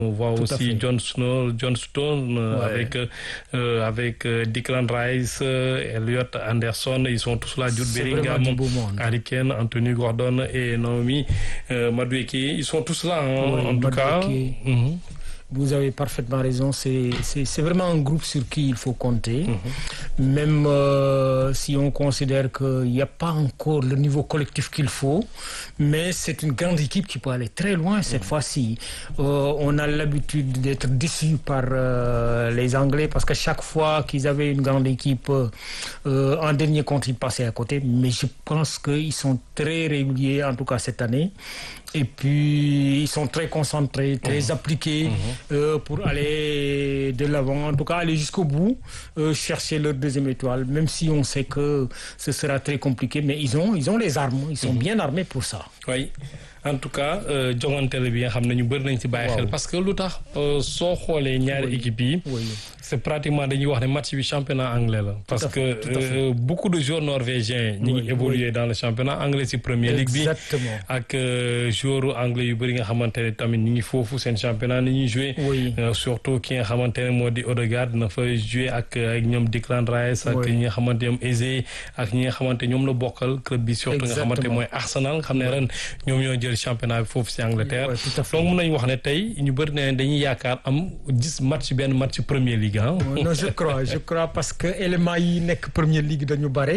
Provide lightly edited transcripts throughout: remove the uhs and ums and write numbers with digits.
On voit Tout à aussi fait. John Stone avec Declan Rice, Elliot Anderson, ils sont tous là, Jude C'est Bellingham, vraiment du beau monde. Harry Kane, Anthony Gordon et Naomi Madueke, ils sont tous là, hein, Oui, en tout cas. Madueke. Mhm. Vous avez parfaitement raison. C'est vraiment un groupe sur qui il faut compter. Même si on considère qu'il n'y a pas encore le niveau collectif qu'il faut. Mais c'est une grande équipe qui peut aller très loin cette fois-ci. On a l'habitude d'être déçus par les Anglais parce que chaque fois qu'ils avaient une grande équipe, en dernier compte, ils passaient à côté. Mais je pense qu'ils sont très réguliers, en tout cas cette année. Et puis, ils sont très concentrés, très appliqués pour aller de l'avant, en tout cas aller jusqu'au bout, chercher leur deuxième étoile, même si on sait que ce sera très compliqué, mais ils ont les armes, ils sont bien armés pour ça. Oui. En tout cas jonganteel bi nga xam ne ñu bëri nañ ci bàyyi xel parce que lu tax soo xoolee ñaari équipes yi c'est pratiquement dañuy wax ne match bi championnat anglais la parce que beaucoup de joueurs norvégiens ñi ngi évoluer dans le championnat anglais ci Premier League bi ak joueurs anglais yu bëri nga xamante ne tamit ñi ngi foofu seen championnat ni ñuy jouer surtout ki nga xamante ne moo di Odegaard na fa jouer ak ñoom Declan Rice ak ñi nga xamante ñoom Eze ak ñi nga xamante ñoom la bokkal club bi surtout nga xamante mooy Arsenal nga xam ne ren ñoom ñoo championnat bi foofu ci Angleterre donc mun nañu wax ne tey ñu bëri ne dañuy yaakaar am 10 match benn match Premier League ah. Non je crois parce que éléments yi nekk Premier League dañu bare.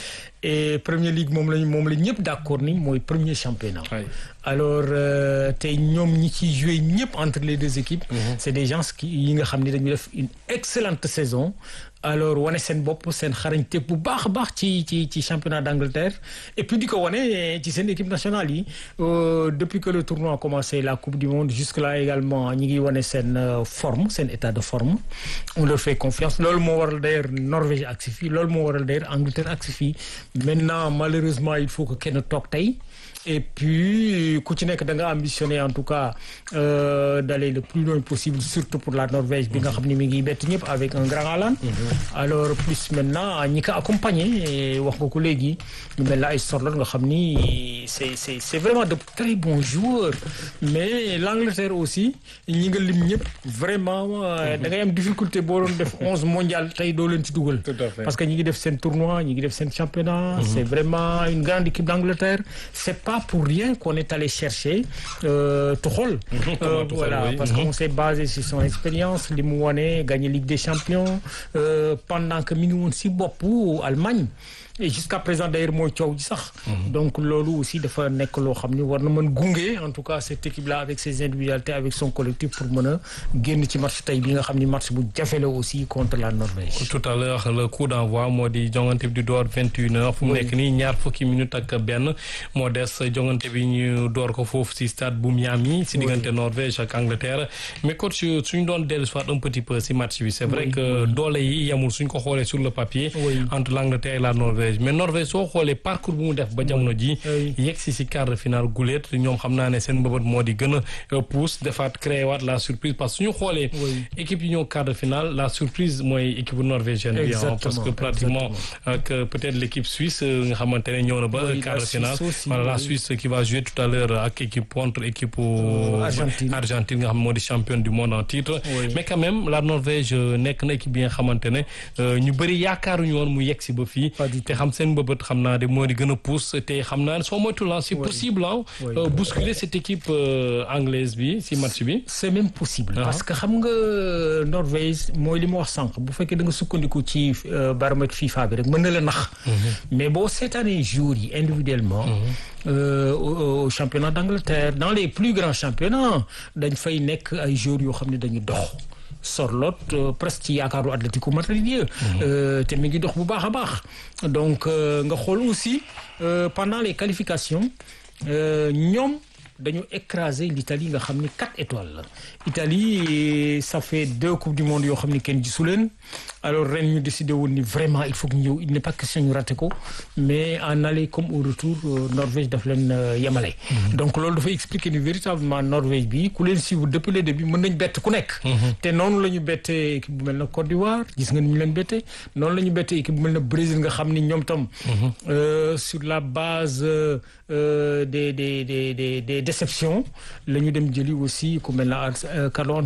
Et Premier League moom la ñëpp d'accord ni mooy premier championnat. Alors tey ñoom ñi ciy joué ñëpp entre les deux équipes. C'est des gens yi nga xam ne dañu def une excellente saison. Alors wane seen bopp seen xarañte bu baax a baax ci championnat d'Angleterre et puis di ko wane ci seen équipe nationale yi depuis que le tournoi a commencé la Coupe du Monde jusque-là également ñi ngi wane seen forme seen état de forme on leur fait confiance loolu moo waral d'ailleurs Norvège ak si fii loolu moo waral d'ailleurs Angleterre ak si fii maintenant malheureusement il faut que kenn toog tey et puis ku ci nekk da nga ambitionné en tout cas d'aller le plus loin possible surtout pour la Norvège bi nga xam ne mi ngi bett ñëpp avec un grand Haaland alors plus maintenant ñi ko accompagner wax nga ko léegi ñu mel la ay Sorloth nga xam ni c'est vraiment de très bons joueurs mais l'Angleterre aussi ñi nga lim ñëpp vraiment da ngay am difficulté boo doon def 11 mondial tey doo leen ci dugal parce que ñi ngi def seen tournoi ñi ngi def seen championnat c'est vraiment une grande équipe d'Angleterre c'est pas pour rien qu'on est allé chercher Tuchel voilà parce qu'on s'est basé sur son expérience li mu wane gagner Ligue des Champions pendant que mi ngi woon ci boppu Allemagne et jusqu'à présent d'ailleurs mooy coow ji sax donc loolu aussi dafa nekk loo xam ni war na mën gunge en tout cas cette équipe là avec ses individualités avec son collectif pour mën a génn ci match tey bi nga xam ni match bu jafe la aussi contre la Norvège. Tout à l'heure le coup d'envoi moo di jongante bi di door 21h fu mu nekk nii ñaar fukki minutes ak benn moo des jongante bi ñu door ko foofu ci stade bu Miami ci diggante Norvège ak Angleterre mais coach suñu doon dellu soit un petit peu ci match bi c'est vrai que doole yi yamul suñ ko xoolee sur le papier entre l'Angleterre et la Norvège mais Norvège soo xoolee parcours bu mu def ba jamono ji yegg si quart de finale gulet ñoom xam naa ne seen mbëbët moo di gën a pousse defaat créé waat la surprise parce que suñu xoolee équipe yi ñëw quart de finale la surprise mooy équipe norvégienne bi parce que pratiquement ak peut-être l'équipe suisse nga xamante ne ñëw na ba quart de finale voilà la Suisse qui va jouer tout à l'heure ak équipe contre équipe Argentine nga xam moo di championne du monde en titre mais quand même la Norvège nekk na équipe bi nga xamante ne ñu bëri yaakaaruñu woon mu yegg si ba fii te xam seen mbëbët xam naa de moo di gën a pousse te xam naa ne soo moytuwul c'est possible bousculer cette équipe anglaise bi si match bi. c'est même possible. parce que xam nga Norvège mooy li ma wax sànq bu fekkee da nga sukkandiku ci baromètre FIFA bi rek mën na la nax. mais boo seetaanee joueurs yi individuellement. Au championnat d'Angleterre dans les plus grands championnats dañ fay nekk ay joueurs yoo xam ne dañu dox. Sorloth presque ci yaakaaru Atlético Madrid te mi ngi dox bu baax a baax donc nga xool aussi pendant les qualifications ñoom dañu écraser l'Italie nga xam ni 4 étoiles la Italie ça fait 2 coupes du monde yoo xam ni kenn gisu leen alors ren ñu décidé woon ni vraiment il faut que ñëw il n'est pas question ñu raté ko mais en aller comme au retour Norvège daf leen yemale donc loolu dafay expliquer ni véritablement Norvège bi ku leen suivre depuis le début mën nañ bett ku nekk te noonu la ñu bettee équipe bu mel na Côte d'Ivoire gis nga ni ñu leen bettee noonu la ñu bettee équipe bu mel na Brésil nga xam ni ñoom tam sur la base des déceptions la ñu dem jëli aussi ku mel na Carlo